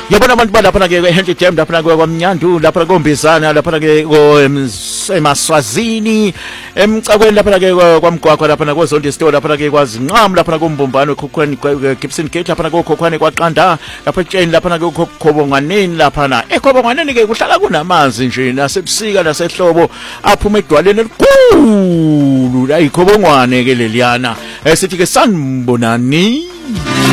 Yabona abantu balapha ke eHenry Dam lapha kwaMnyandu lapha koMbizana lapha ke eMaswazini emcakweni lapha ke kwaMgwaqwa lapha koZondi Store lapha ke kwaZinqamu lapha koMbumbano eKhokhwane Gibson Gate lapha koKhokhwane kwaQanda lapha eTsheni lapha ke koKhobongwaneni lapha na eKhobongwaneni ke kuhlala kunamanzi nje nasebusika nasehlobo aphuma edwaleni elikhulu la iKhobongwane ke leliyana sithi ke sanibonani.